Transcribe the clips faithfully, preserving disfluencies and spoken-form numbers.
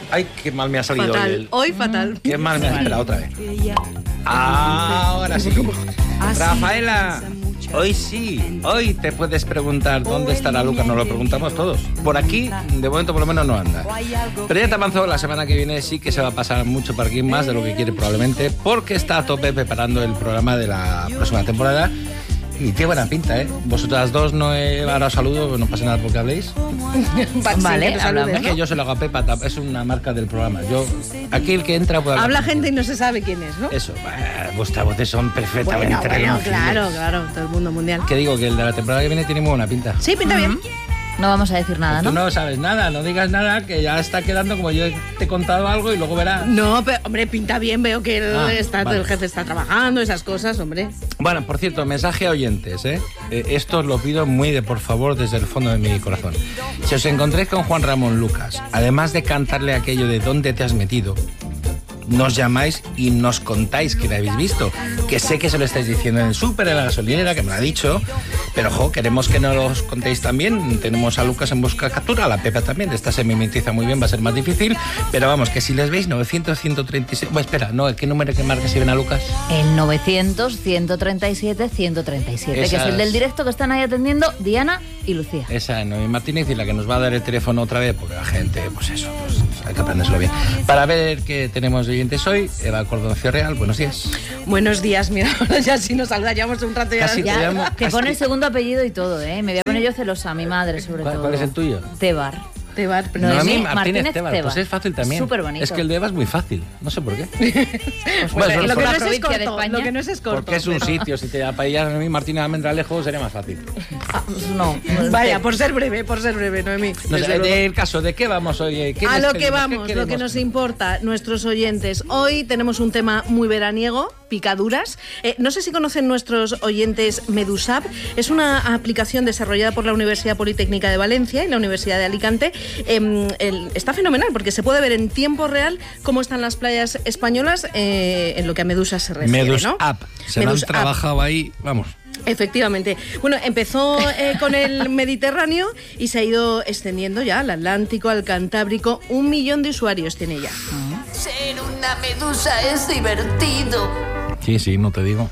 Ay, qué mal me ha salido fatal. hoy. El... Hoy fatal. Qué mal me ha... Espera, otra vez. Ahora sí. Rafaela, hoy sí. Hoy te puedes preguntar dónde estará Lucas. Nos lo preguntamos todos. Por aquí, de momento por lo menos no anda. Pero ya te avanzó, la semana que viene sí que se va a pasar mucho por aquí, más de lo que quiere probablemente, porque está a tope preparando el programa de la próxima temporada. Y tiene buena pinta, ¿eh? Vosotras dos no he... Ahora os saludo, no pasa nada porque habléis. Vale, sí, hablamos. Es que yo se lo hago a Pepa, es una marca del programa. Yo, aquí el que entra puede hablar. Habla gente y no se sabe quién es, ¿no? Eso, bah, vuestras voces son perfectamente bueno, bueno, reconocibles. claro, claro, todo el mundo mundial. Que digo que el de la temporada que viene tiene muy buena pinta. Sí, pinta bien. No vamos a decir nada, Tú ¿no? no sabes nada, no digas nada, que ya está quedando como yo te he contado algo y luego verás. No, pero, hombre, pinta bien, veo que el, Ah, está, vale. el jefe está trabajando, esas cosas, hombre. Bueno, por cierto, mensaje a oyentes, ¿eh? Eh, Esto os lo pido muy de por favor desde el fondo de mi corazón. Si os encontréis con Juan Ramón Lucas, además de cantarle aquello de ¿dónde te has metido?, nos llamáis y nos contáis que lo habéis visto. Que sé que se lo estáis diciendo en el súper, en la gasolinera, que me lo ha dicho. Pero, ojo, queremos que nos los contéis también. Tenemos a Lucas en busca captura, a la Pepa también. Esta se mimetiza muy bien, va a ser más difícil. Pero vamos, que si les veis, novecientos, ciento treinta y seis... Bueno, espera, no, ¿qué número que marca si ven a Lucas? El novecientos, ciento treinta y siete, ciento treinta y siete, Esas... que es el del directo que están ahí atendiendo Diana y Lucía. Esa, Noemí Martínez, y la que nos va a dar el teléfono otra vez, porque la gente, pues eso, pues hay que aprendérselo bien. Para ver qué tenemos de oyentes hoy, Eva Cordoncio Real, buenos días. Buenos días, mira, ahora ya si nos saludamos un rato ya... Casi te llamo- Ya, te pone el segundo apellido y todo, ¿eh? Me voy a poner yo celosa, mi madre sobre ¿Cuál- todo. cuál es el tuyo? Tebar. Tebar, pero No, Noemí Noemí Martínez, Martínez Tebar, Tebar. pues es fácil también. Súper bonito. Es que el de Eva es muy fácil, no sé por qué. Pues Bueno, bueno, lo que por no la es es provincia de corto, España. lo que no es es corto. Porque es un pero- sitio, si te apellidas Noemí Martínez Almendralejo sería más fácil. Ah, pues no. no Vaya, por ser breve, por ser breve, Noemí. No desde sé, luego. del caso, ¿de qué vamos hoy? ¿Qué A les lo que pedimos? ¿Qué vamos, lo queremos? que nos importa, nuestros oyentes. Hoy tenemos un tema muy veraniego, picaduras. Eh, no sé si conocen nuestros oyentes Medusap. Es una aplicación desarrollada por la Universidad Politécnica de Valencia y la Universidad de Alicante. Eh, el- está fenomenal porque se puede ver en tiempo real cómo están las playas españolas eh, en lo que a medusas se refiere, Medus ¿no? App. Se me han Medus App. trabajado ahí, vamos. Efectivamente. Bueno, empezó eh, con el Mediterráneo y se ha ido extendiendo ya al Atlántico, al Cantábrico. Un millón de usuarios tiene ya. Ser una medusa es divertido. Sí, sí, no te digo.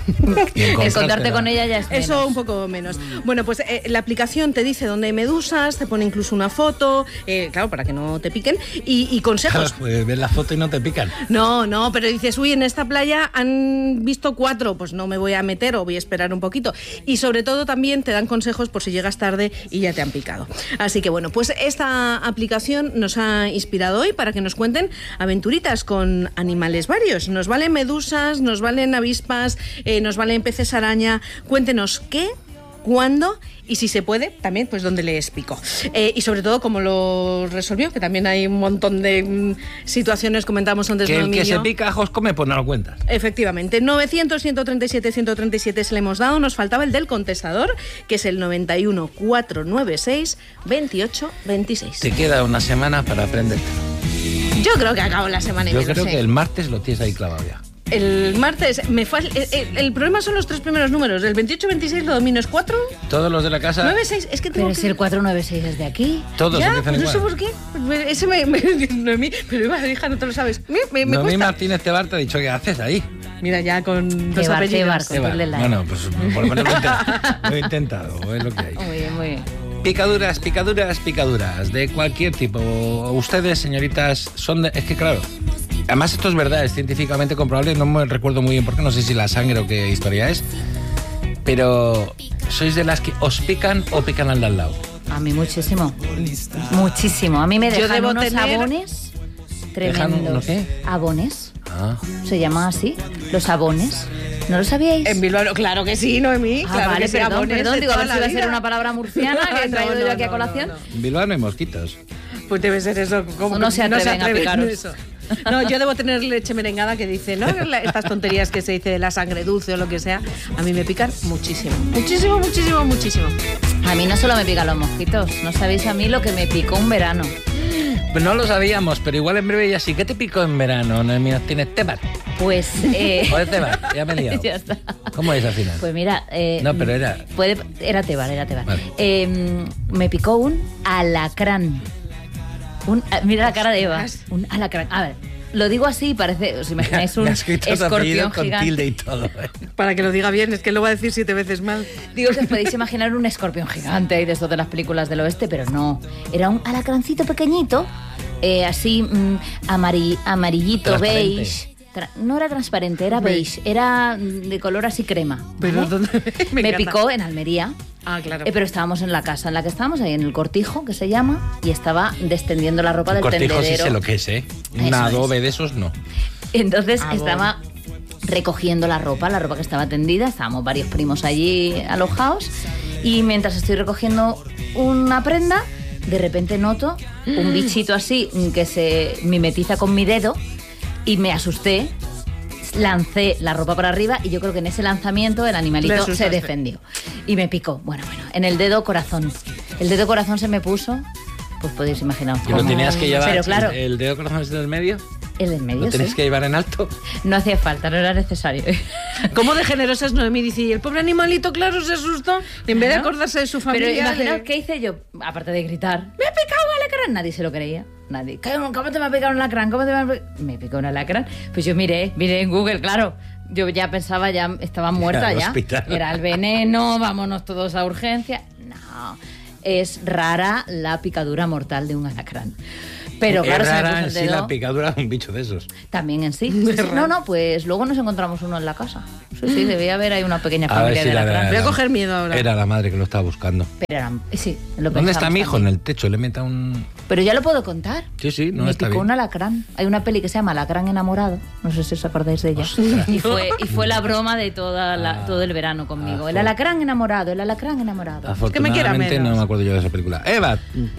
Y Encontrarte con ella ya es menos. Eso un poco menos. Bueno, pues eh, la aplicación te dice dónde hay medusas, te pone incluso una foto, eh, claro, para que no te piquen, y, y consejos. Pues ves la foto y no te pican. No, no, pero dices, uy, en esta playa han visto cuatro, pues no me voy a meter o voy a esperar un poquito. Y sobre todo también te dan consejos por si llegas tarde y ya te han picado. Así que bueno, pues esta aplicación nos ha inspirado hoy para que nos cuenten aventuritas con animales varios. Nos valen medusas, nos valen avispas, eh, nos valen peces araña. Cuéntenos qué, cuándo y si se puede, también pues dónde les picó. Eh, y sobre todo cómo lo resolvió, que también hay un montón de mm, situaciones, comentamos antes. Que el Noemí que y se yo. pica ajos come, pues no lo cuentas. Efectivamente, novecientos, ciento treinta y siete, ciento treinta y siete se le hemos dado, nos faltaba el del contestador, que es el noventa y uno, cuatrocientos noventa y seis, veintiocho veintiséis. Te queda una semana para aprender. Yo creo que acabo la semana y Yo menos, creo ¿eh? que el martes lo tienes ahí clavado ya. El martes, me fal... el, el- el problema son los tres primeros números, el veintiocho veintiséis lo domino, es cuatro, Todos los de la casa, nueve seis, es que tengo Pero que... si el cuatrocientos noventa y seis es de aquí. todos Ya, empiezan pues no sé igual. por qué. Ese me... me Noemí, pero Eva, hija, no te lo sabes. Me, me, me Noemí cuesta. Martínez Tebar te ha dicho, ¿qué haces ahí? Mira, ya con dos Tebar, apellidos. Tebar, con Tebar. doble la. Bueno, pues por lo menos lo he intentado. Lo he intentado, es lo que hay. Muy bien, muy bien. Picaduras, picaduras, picaduras, de cualquier tipo. Ustedes, señoritas, son de... Es que claro, además esto es verdad, es científicamente comprobable, no me recuerdo muy bien porque no sé si la sangre o qué historia es, pero ¿sois de las que os pican o pican al de al lado? A mí muchísimo. Muchísimo. A mí me Yo dejan debo unos tener- abones ¿Dejan tremendos. unos qué? Abones. Ah. Se llama así. Los abones. ¿No lo sabíais? En Bilbao, claro que sí, Noemí. Ah, claro vale, que sí, perdón, abones perdón. de Digo, a toda ver si la va a ser vida. una palabra murciana que he No, traído no, yo aquí a no, colación. no, no. En Bilbao no hay mosquitos. Pues debe ser eso. Como No que se atreven a picaros. eso. No, yo debo tener leche merengada que dice, ¿no? La- Estas tonterías que se dice de la sangre dulce o lo que sea, a mí me pican muchísimo. Muchísimo, muchísimo, muchísimo. A mí no solo me pican los mosquitos. No sabéis a mí lo que me picó un verano. Pues no lo sabíamos, pero igual en breve ya sí. ¿Qué te picó en verano, Noemí Martínez Tebar? Pues... Eh... ¿O es Tebar? Ya me he liado. ya está. ¿Cómo es al final? Pues mira... Eh, No, pero era- Puede, era Tebar, era Tebar. Vale. Eh, me picó un alacrán. Un, mira la cara de Eva. Un alacrán. A ver, lo digo así, parece, os imagináis un escorpión con gigante. tilde y todo. Para que lo diga bien, es que lo va a decir siete veces mal. Digo que os podéis imaginar un escorpión gigante y de esto de las películas del oeste, pero no. Era un alacrancito pequeñito, eh, así mmm, amari, amarillito, beige. Tra- no era transparente, era beige. Era de color así crema. ¿Vale? Pero ¿dónde? Me, Me encanta. picó en Almería. Ah, claro. Eh, pero estábamos en la casa en la que estábamos, ahí en el cortijo, que se llama, y estaba descendiendo la ropa del Cortijo tendedero. sí sé lo que es, ¿eh? Un Eso adobe es. de esos no. Entonces Ah, estaba recogiendo la ropa, la ropa que estaba tendida, estábamos varios primos allí alojados, y mientras estoy recogiendo una prenda, de repente noto un bichito así que se mimetiza con mi dedo, y me asusté. Lancé la ropa para arriba y yo creo que en ese lanzamiento el Le animalito se asustaste. defendió y me picó. Bueno, bueno, en el dedo corazón. El dedo corazón se me puso, pues podéis imaginaros. ¿Y lo cómo. tenías que llevar Pero claro, el, el dedo corazón del medio? el del medio, ¿Lo tenías sí. que llevar en alto? No hacía falta, no era necesario. ¿Cómo de generosa es Noemí? Dice, y el pobre animalito, claro, se asustó. En vez de Claro. acordarse de su familia... Pero imaginaos le- qué hice yo, aparte de gritar, ¡me ha picado un alacrán! Nadie se lo creía. Nadie. ¿Cómo te me ha picado un alacrán? ¿Cómo te me ha picado? Me picó un alacrán. Pues yo miré, miré en Google, claro. Yo ya pensaba, ya estaba muerta Al ya. hospital. Era el veneno, vámonos todos a urgencia. No, es rara la picadura mortal de un alacrán. Pero claro, es se me rara puso en el sí dedo. la picadura de un bicho de esos. También en sí. Sí, sí. No, no, pues luego nos encontramos uno en la casa. Sí, sí, debía haber ahí una pequeña A ver familia si de la- alacrán. Voy a la- coger miedo ahora. Era la madre que lo estaba buscando. Pero eran, sí, lo ¿Dónde está pensamos mi hijo? también. En el techo. Le meta un... Pero ya lo puedo contar. Sí, sí, no Me está picó bien. un alacrán. Hay una peli que se llama Alacrán enamorado. No sé si os acordáis de ella. Y fue, y fue la broma de toda la, Ah. todo el verano conmigo. Ah, El fue- alacrán enamorado, el alacrán enamorado. que me quiera Afortunadamente menos. no me acuerdo yo de esa película. Eva,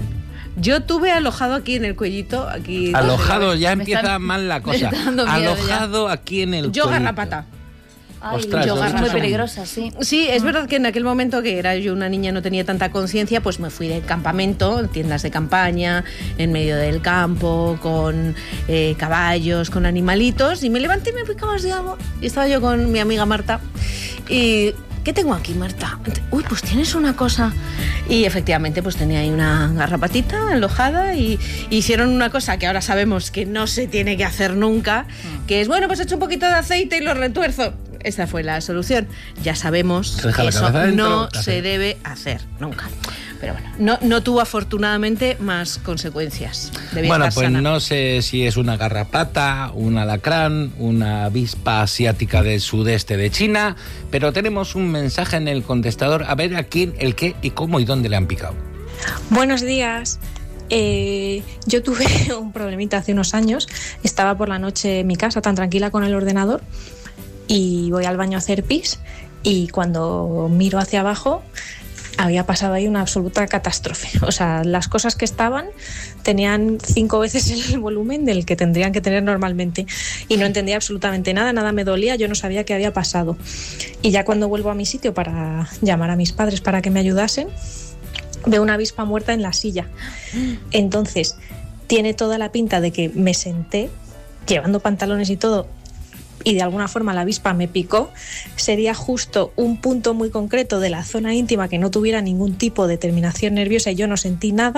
Yo tuve alojado aquí en el cuellito, aquí... alojado, ya Me empieza está- mal la me cosa. está dando miedo Alojado aquí en el Yo cuellito. garrapata. Ay, Ostras, yo eso es muy es un- peligrosa, sí. Sí, es verdad que en aquel momento que era yo una niña, no tenía tanta conciencia, pues me fui de campamento, tiendas de campaña, en medio del campo, con eh, caballos, con animalitos, y me levanté y me picaba de agua. Y estaba yo con mi amiga Marta, y... ¿Qué tengo aquí, Marta? Uy, pues tienes una cosa. Y efectivamente, pues tenía ahí una garrapatita alojada y hicieron una cosa que ahora sabemos que no se tiene que hacer nunca, que es, bueno, pues echo un poquito de aceite y lo retuerzo. Esta fue la solución. Ya sabemos Se deja que la eso cabeza dentro, no te hace- se debe hacer nunca. Pero bueno, no, no tuvo afortunadamente más consecuencias. Debía Bueno, estar pues sana. no sé si es una garrapata, un alacrán, una avispa asiática del sudeste de China, pero tenemos un mensaje en el contestador a ver a quién, el qué y cómo y dónde le han picado. Buenos días. Eh, yo tuve un problemita hace unos años. Estaba por la noche en mi casa tan tranquila con el ordenador y voy al baño a hacer pis y cuando miro hacia abajo había pasado ahí una absoluta catástrofe. O sea, las cosas que estaban tenían cinco veces el volumen del que tendrían que tener normalmente y no entendía absolutamente nada, nada me dolía, yo no sabía qué había pasado. Y ya cuando vuelvo a mi sitio para llamar a mis padres para que me ayudasen, veo una avispa muerta en la silla. Entonces, tiene toda la pinta de que me senté, llevando pantalones y todo, y de alguna forma la avispa me picó. Sería justo un punto muy concreto de la zona íntima que no tuviera ningún tipo de terminación nerviosa y yo no sentí nada.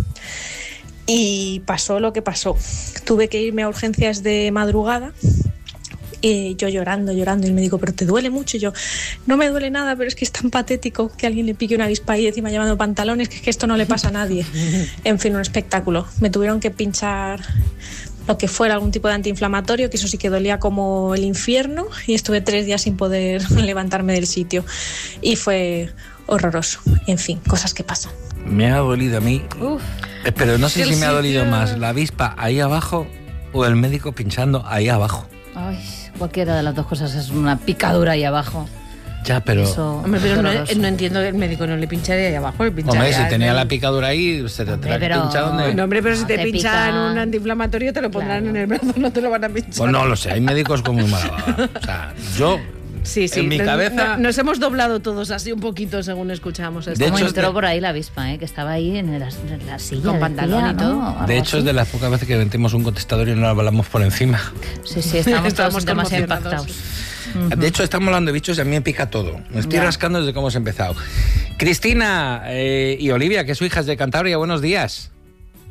Y pasó lo que pasó. Tuve que irme a urgencias de madrugada. Y yo llorando, llorando, y el médico, pero te duele mucho. Y yo, no me duele nada, pero es que es tan patético que alguien le pique una avispa ahí encima llevando pantalones, que es que esto no le pasa a nadie. En fin, un espectáculo. Me tuvieron que pinchar lo que fuera, algún tipo de antiinflamatorio, que eso sí que dolía como el infierno, y estuve tres días sin poder levantarme del sitio. Y fue horroroso. En fin, cosas que pasan. Me ha dolido a mí, Uf. eh, pero no sé El si me ha dolido sitio- más la avispa ahí abajo o el médico pinchando ahí abajo. Ay, cualquiera de las dos cosas es una picadura ahí abajo. Ya, pero... Eso Hombre, pero es no, horroroso. no entiendo, el médico no le pincharía ahí abajo, le pincharía... Hombre, si tenía en el- la picadura ahí, se te tendrá que pero- pinchar donde... No, hombre, pero si No, te, te pinchan pica. un antiinflamatorio te lo pondrán Claro. en el brazo, no te lo van a pinchar. Pues no lo sé, hay médicos con muy mala baba. O sea, yo, Sí, sí. en mi nos- cabeza... no- nos hemos doblado todos así un poquito según escuchamos esto. De Como hecho, entró es de- por ahí la avispa, ¿eh? Que estaba ahí en la, en la silla. Con decía, pantalón y ¿no? todo. Algo De hecho, así. es de las pocas veces que metemos un contestador y no lo hablamos por encima. Sí, sí, estábamos, Estábamos todos demasiado conmocionados. impactados. De hecho, estamos hablando de bichos y a mí me pica todo. Me estoy Ya. rascando desde que hemos empezado. Cristina eh, y Olivia, que son hijas de Cantabria, buenos días.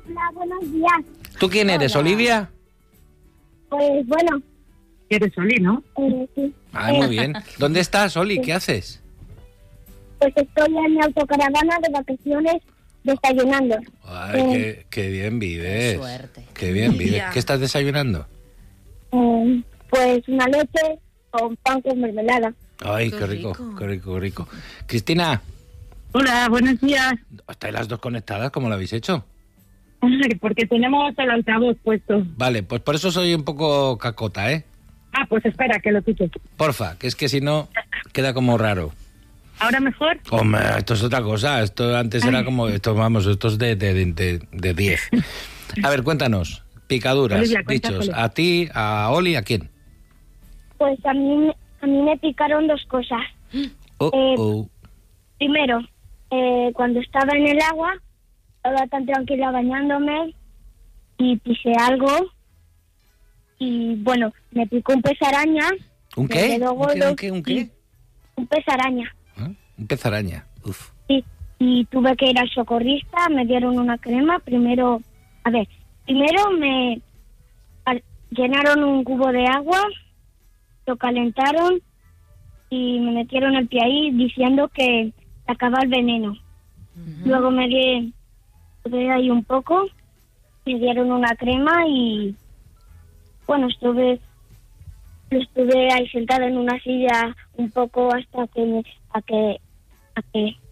Hola, buenos días. ¿Tú quién eres, Hola. Olivia? Pues bueno, Eres Oli, ¿no? eh, sí. Ah, muy bien. ¿Dónde estás, Oli? ¿Qué haces? Pues estoy en mi autocaravana de vacaciones desayunando. Ay, Eh. qué, qué bien vives. Qué suerte. Qué bien vives. Ya. ¿Qué estás desayunando? Eh, pues una leche con pan con mermelada. Ay, qué, Qué rico, rico. qué rico, qué rico. Cristina, Hola, buenos días. ¿estáis las dos conectadas? ¿Cómo lo habéis hecho? Porque tenemos el altavoz puesto. Vale, pues por eso soy un poco cacota, ¿eh? Ah, pues espera, que lo quite. Porfa, que es que si no, queda como raro. ¿Ahora mejor? Hombre, esto es otra cosa. Esto antes era como, esto vamos, esto es de de, de, de diez. A ver, cuéntanos. Picaduras, Olivia, cuenta, bichos. Olivia. ¿A ti, a Oli, a quién? Pues a mí, a mí me picaron dos cosas. Oh, Eh, oh. Primero, eh, cuando estaba en el agua, estaba tan tranquila bañándome y pisé algo. Y bueno, me picó un pez araña. ¿Un me qué? quedó ¿Un qué? gordo ¿Un qué? ¿Un qué? y- Un pez araña. ¿Ah? Un pez araña. Uf. Sí, y tuve que ir al socorrista, me dieron una crema. Primero, a ver, primero me al- llenaron un cubo de agua, lo calentaron y me metieron el pie ahí diciendo que sacaba el veneno. Luego me di, estuve ahí un poco, me dieron una crema y bueno, estuve estuve ahí sentada en una silla un poco hasta que me- a que a que